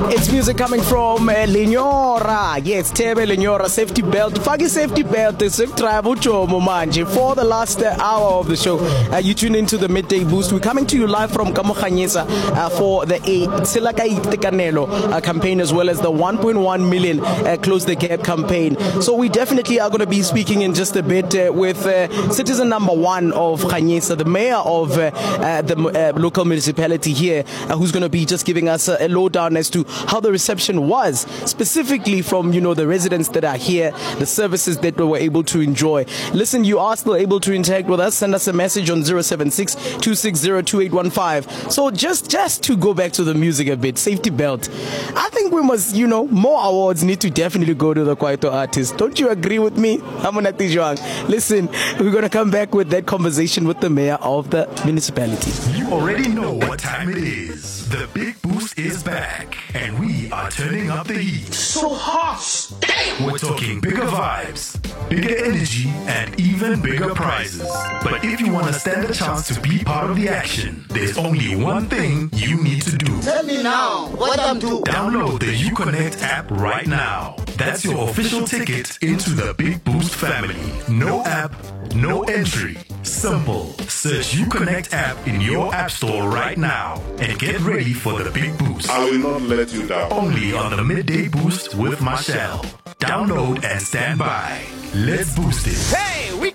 It's music coming from Lenyora. Yes, Tebe Lenyora, safety belt. Fagi safety belt. It's for the last hour of the show. You tune into the Midday Boost. We're coming to you live from Kamokhanyisa for the Tsilaka Itekanelo campaign, as well as the 1.1 million Close the Gap campaign. So we definitely are going to be speaking in just a bit with citizen number one of Khanyisa, the mayor of the local municipality here, who's going to be just giving us a lowdown as to how the reception was, specifically from, the residents that are here, the services that we were able to enjoy. Listen, you are still able to interact with us. Send us a message on 076-260-2815. So just to go back to the music a bit, Safety Belt. I think we must, more awards need to definitely go to the Kwaito artists. Don't you agree with me? Hamonati Joang. Listen, we're going to come back with that conversation with the mayor of the municipality. You already know what time it is. The Big Boost is back, and we are turning up the heat. So harsh. We're talking bigger vibes, bigger energy, and even bigger prizes. But if you want to stand a chance to be part of the action, there's only one thing you need to do. Tell me now, what I'm doing? Download the UConnect app right now. That's your official ticket into the Big Boost family. No app, no entry. Simple. Search UConnect app in your app store right now and get ready for the Big Boost. I will not let you down. Only on the Midday Boost with Marshall. Download and stand by. Let's boost it. Hey, we